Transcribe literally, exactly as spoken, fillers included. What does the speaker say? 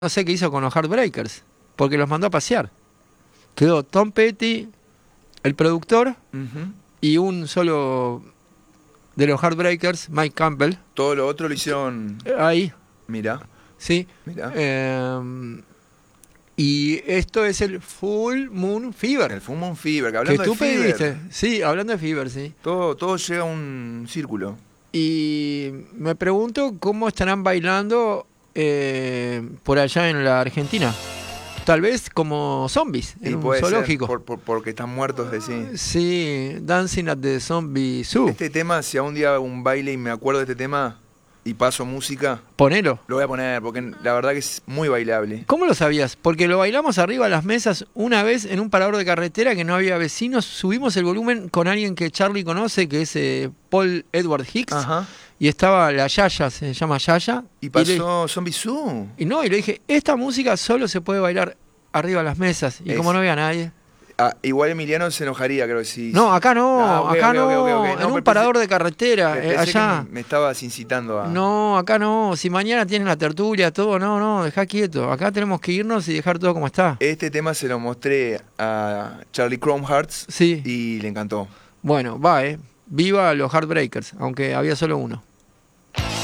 no sé qué hizo con los Heartbreakers, porque los mandó a pasear. Quedó Tom Petty, el productor, Uh-huh. y un solo de los Heartbreakers, Mike Campbell, Todo lo otro lo hicieron. eh, ahí, Mira, sí. mira. Eh, y esto es el Full Moon Fever, El Full Moon Fever, que que hablando tú de Fever, pediste. Sí, hablando de Fever, sí. todo, todo llega a un círculo. Y me pregunto cómo estarán bailando eh, por allá en la Argentina. Tal vez como zombies, en Y un puede ser zoológico. por, por- porque están muertos de sí. Sí, Dancing at the Zombie Zoo. Este tema, si a un día hago un baile y me acuerdo de este tema y paso música, Ponelo. lo voy a poner porque la verdad que es muy bailable. ¿Cómo lo sabías? Porque lo bailamos arriba de las mesas una vez en un parador de carretera que no había vecinos. Subimos el volumen con alguien que Charlie conoce, que es eh, Paul Edward Hicks. Ajá. Y estaba la Yaya, se llama Yaya. Y le- pasó Zombie Zoo. Y no, y le dije, esta música solo se puede bailar arriba de las mesas. Y Es- como no había nadie. Ah, igual Emiliano se enojaría, creo que sí. No, acá no, Ah, ok, acá ok, no, ok, ok, ok. No, en un pensé- parador de carretera, Pe- eh, pensé que allá. me, me estabas incitando a... No, acá no, si mañana tienen la tertulia, todo, no, no, dejá quieto. Acá tenemos que irnos y dejar todo como está. Este tema se lo mostré a Charlie Chrome Hearts Sí, y le encantó. bueno, va, eh. Viva los Heartbreakers, aunque había solo uno.